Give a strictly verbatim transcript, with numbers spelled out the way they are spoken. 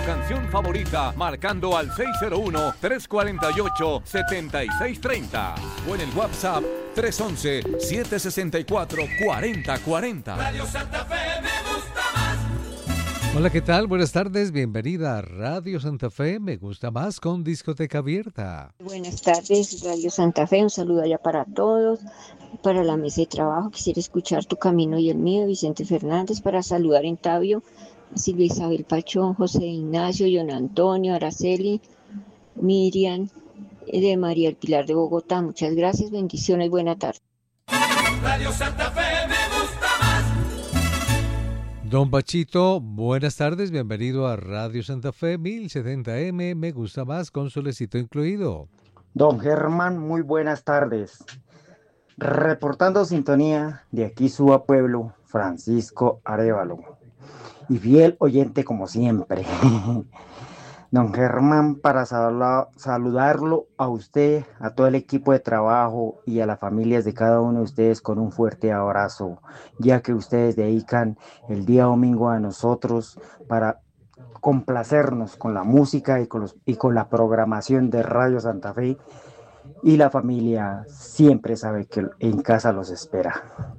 canción favorita marcando al seis cero uno, tres cuatro ocho, siete seis tres cero o en el WhatsApp tres uno uno, siete seis cuatro, cuatro cero cuatro cero. Radio Santa Fe me gusta más. Hola, ¿qué tal? Buenas tardes, bienvenida a Radio Santa Fe, me gusta más con discoteca abierta. Buenas tardes, Radio Santa Fe, un saludo allá para todos, para la mesa de trabajo. Quisiera escuchar Tu Camino y el Mío, Vicente Fernández, para saludar en Tabio, Silvia Isabel Pachón, José Ignacio, John Antonio, Araceli, Miriam, de María El Pilar de Bogotá. Muchas gracias, bendiciones, buena tarde. Radio Santa Fe me gusta más. Don Bachito, buenas tardes, bienvenido a Radio Santa Fe mil setenta eme, me gusta más con solecito incluido. Don Germán, muy buenas tardes. Reportando sintonía de aquí Suba Pueblo, Francisco Arévalo. Y fiel oyente como siempre. Don Germán, para sal- saludarlo a usted, a todo el equipo de trabajo y a las familias de cada uno de ustedes con un fuerte abrazo, ya que ustedes dedican el día domingo a nosotros para complacernos con la música y con, los, y con la programación de Radio Santa Fe, y la familia siempre sabe que en casa los espera.